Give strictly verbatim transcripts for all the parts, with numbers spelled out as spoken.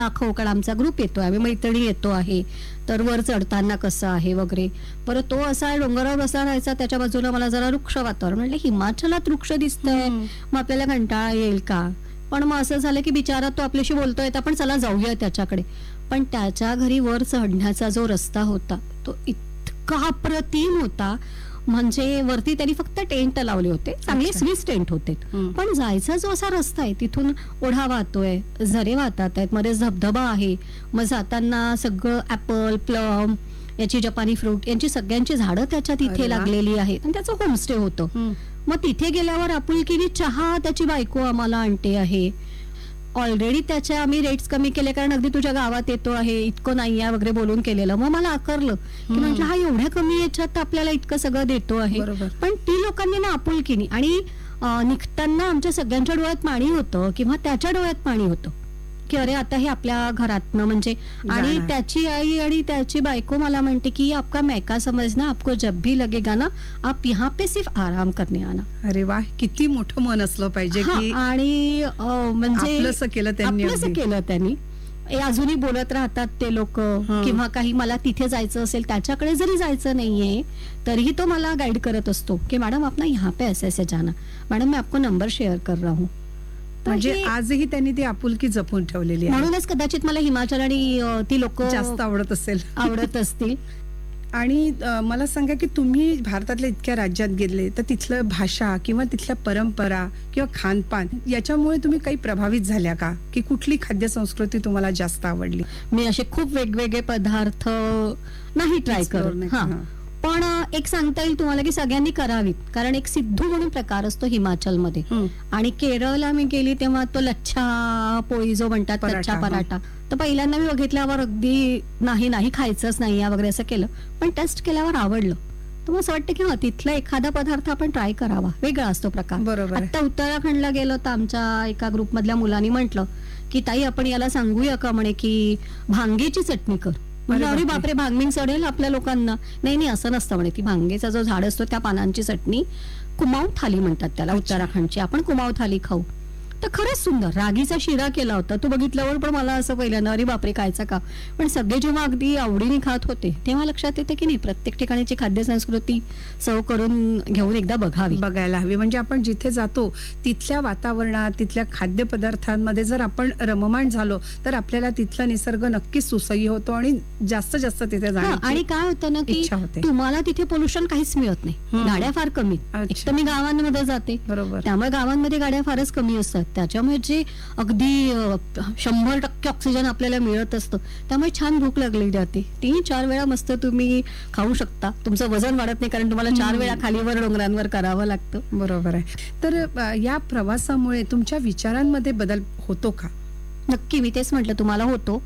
दाखव, कारण आमचा ग्रुप येतोय, आम्ही मैत्रिणी येतो आहे, तर वर चढताना कसं आहे वगैरे. परत तो असा डोंगरावर बसला राहायचा, त्याच्या बाजूला मला जरा वृक्ष वातावरण, म्हणलं हिमाचलात वृक्ष दिसतंय, मग आपल्याला कंटाळा येईल का. पण मग असं झालं की बिचारा तो आपल्याशी बोलतोय, तर आपण चला जाऊया त्याच्याकडे. पण त्याच्या घरी वर चढण्याचा जो रस्ता होता तो इतका अप्रतिम होता, म्हणजे वरती त्यांनी फक्त टेंट लावले होते, चांगले स्विस टेंट होते, पण जायचा जो असा रस्ता आहे तिथून ओढा वाहतोय, झरे वाहतात आहेत, मध्ये धबधबा आहे, मग जाताना सगळं ऍपल, प्लम, याची जपानी फ्रूट यांची सगळ्यांची झाडं त्याच्या तिथे लागलेली आहेत, आणि त्याचं होमस्टे होतं. मग तिथे गेल्यावर आपुलकीने चहा त्याची बायको आम्हाला आणते आहे. ऑलरेडी त्याचे आम्ही रेट्स कमी केले, कारण अगदी तुझ्या गावात येतो आहे, इतकं नाही आहे वगैरे बोलून केलेलं. मग मला आकरलं की म्हणजे हा एवढ्या कमी याच्यात आपल्याला इतकं सगळं देतो आहे. पण ती लोकांनी ना आपुलकीने, आणि निघताना आमच्या सगळ्यांच्या डोळ्यात पाणी होतं किंवा त्याच्या डोळ्यात पाणी होतं की अरे आता हे आपल्या घरातनं म्हणजे. आणि त्याची आई आणि त्याची बायको मला म्हणते की आपका मैका समजना, आपको जब भी लगेगा ना आप यहाँ पे सिर्फ आराम करने आना. अरे वा, किती मोठं मन असलं पाहिजे की आणि म्हणजे आपलंसं केलं त्यांनी, आपलंसं केलं त्यांनी. अजूनही बोलत राहतात ते लोक, किंवा काही मला तिथे जायचं असेल, त्याच्याकडे जरी जायचं नाहीये तरीही तो मला गाईड करत असतो की मॅडम आप ना यहाँ पे ऐसे ऐसे जाना, मॅडम मैं आपको नंबर शेअर कर रहा हूँ. म्हणजे आजही त्यांनी ती आपुलकी जपून ठेवलेली आहे. म्हणूनच कदाचित मला हिमाचल आणि ती लोक जास्त आवडत असेल, आवडत असतील. आणि मला सांगा की तुम्ही भारतातल्या इतक्या राज्यात गेले, तर तिथलं भाषा किंवा तिथल्या परंपरा किंवा खानपान याच्यामुळे तुम्ही काही प्रभावित झाल्या का, की कुठली खाद्य संस्कृती तुम्हाला जास्त आवडली? मी असे खूप वेगवेगळे पदार्थ नाही ट्राय करत, पण एक सांगता येईल तुम्हाला की सगळ्यांनी करावीत, कारण एक सिद्धू म्हणून प्रकार असतो हिमाचलमध्ये. आणि केरळला मी गेली तेव्हा तो लच्छा पोळी जो म्हणतात, लच्छा पराठा, तर पहिल्यांदा मी बघितल्यावर अगदी नाही नाही खायचंच नाही वगैरे असं केलं, पण टेस्ट केल्यावर आवडलं. तर मग असं वाटतं की हा तिथला एखादा पदार्थ आपण ट्राय करावा, वेगळा असतो प्रकार. बरोबर. आता उत्तराखंडला गेलो तर आमच्या एका ग्रुप मधल्या मुलांनी म्हटलं की ताई आपण याला सांगूया का म्हणे की भांगेची चटणी कर. म्हणजे अरे बापरे, भांगमिंग चढेल आपल्या लोकांना. नाही नाही असं नसतं म्हणे, ती भांगेचा जो झाड असतो त्या पानांची चटणी, कुमाऊ थाली म्हणतात त्याला उत्तराखंडची, आपण कुमाऊ थाली खाऊ. तर खरंच सुंदर रागीचा शिरा केला होता, तो बघितल्यावर पण मला असं पहिल्यांदा अरे बापरे खायचा का. पण सगळे जेव्हा अगदी आवडीने खात होते तेव्हा लक्षात येते की नाही, प्रत्येक ठिकाणची खाद्य संस्कृती सर्व करून घेऊन एकदा बघावी, बघायला हवी. म्हणजे आपण जिथे जातो तिथल्या वातावरणात, तिथल्या खाद्यपदार्थांमध्ये जर आपण रममाण झालो तर आपल्याला तिथला निसर्ग नक्कीच सुसह्य होतो आणि जास्त जास्त तिथे जाण्याची. आणि काय होतं ना की तुम्हाला तिथे पोल्युशन काहीच मिळत नाही, गाड्या फार कमी. एक तर मी गावांमध्ये जाते, बरोबर, त्यामुळे गावांमध्ये गाड्या फारच कमी असतात, त्याच्यामुळे जे अगदी शंभर टक्के ऑक्सिजन आपल्याला मिळत असतं, त्यामुळे छान भूक लागली जाते. तीन चार वेळा मस्त तुम्ही खाऊ शकता, तुमचं वजन वाढत नाही, कारण तुम्हाला चार वेळा खालीवर डोंगरांवर करावं लागतं. बरोबर आहे. तर या प्रवासामुळे तुमच्या विचारांमध्ये बदल होतो का? नक्की, मी तेच म्हटलं तुम्हाला होतो.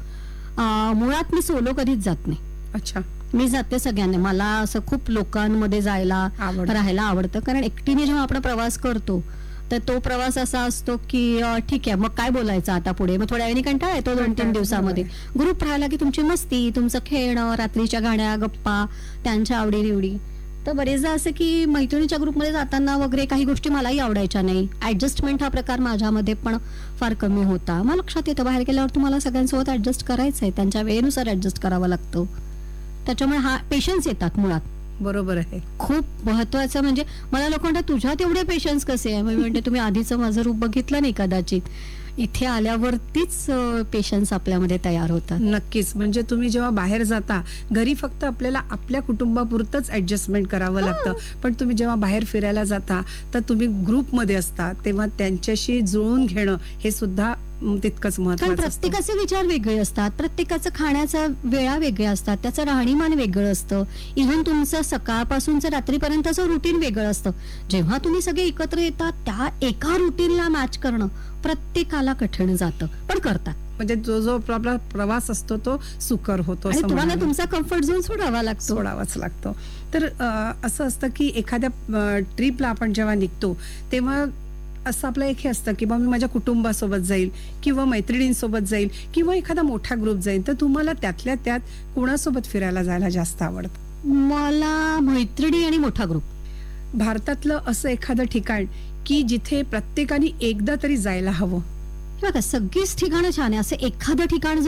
मुळात मी सोलो कधीच जात नाही. अच्छा. मी जाते सगळ्यांना, मला असं खूप लोकांमध्ये जायला राहायला आवडतं, कारण एकटीने जेव्हा आपण प्रवास करतो तर तो प्रवास असा असतो की ठीक आहे मग काय बोलायचं आता पुढे, मग थोड्या वेळी कंटाळा येतो दोन तीन दिवसामध्ये. ग्रुप राहिला की तुमची मस्ती, तुमचं खेळणं, रात्रीच्या गाण्या, गप्पा, त्यांच्या आवडी निवडी. तर बरेचदा असं की मैत्रिणीच्या ग्रुपमध्ये जाताना वगैरे काही गोष्टी मलाही आवडायच्या नाही, ऍडजस्टमेंट हा प्रकार माझ्यामध्ये पण फार कमी होता. मग लक्षात येतं बाहेर गेल्यावर तुम्हाला सगळ्यांसोबत ऍडजस्ट करायचंय, त्यांच्या वेळेनुसार ऍडजस्ट करावं लागतं, त्याच्यामुळे हा पेशन्स येतात मुळात. बरोबर आहे, खूप महत्वाचं. म्हणजे मला लोक म्हणतात तुझ्यात एवढे पेशन्स कसे आहे, मी म्हणते तुम्ही आधीचं माझं रूप बघितलं नाही कदाचित, इथे आल्यावरतीच पेशन्स आपल्यामध्ये तयार होतात. नक्कीच. म्हणजे तुम्ही जेव्हा बाहेर जाता, घरी फक्त आपल्याला आपल्या कुटुंबापुरतंच ऍडजस्टमेंट करावं लागतं, पण तुम्ही जेव्हा बाहेर फिरायला जाता तर तुम्ही ग्रुपमध्ये असता, तेव्हा त्यांच्याशी जुळून घेणं हे सुद्धा तितकंच महत्त्वाचं. प्रत्येकाचे विचार वेगळे असतात, प्रत्येकाचं खाण्याच्या वेळा वेगळ्या असतात, त्याचं राहणीमान वेगळं असतं, इव्हन तुमचं सकाळपासूनचं रात्रीपर्यंतचं रुटीन वेगळं असतं. जेव्हा तुम्ही सगळे एकत्र येतात त्या एका रुटीनला मॅच करणं प्रत्येकाला कठीण जातं, पण करतात. म्हणजे जो जो आपला प्रवास असतो तो सुकर होतो, आणि तुम्हाला तुमचा कम्फर्ट झोन सोडावा लागतो, सोडावाच लागतो. तर असं असतं की एखाद्या ट्रिपला आपण जेव्हा निघतो तेव्हा असं आपलं एक हे असतं की बा मी माझ्या कुटुंबासोबत जाईल किंवा मैत्रिणींसोबत जाईल किंवा एखादा मोठा ग्रुप जाईल, तर तुम्हाला त्यातल्या त्यात कोणासोबत फिरायला जायला जास्त आवडतं? मला मैत्रिणी आणि मोठा ग्रुप. भारतातलं असं एखादं ठिकाण की जिथे प्रत्येकाने एकदा तरी जायला हवं? बघा सगळीच ठिकाणं छान आहे, असं एखादं ठिकाण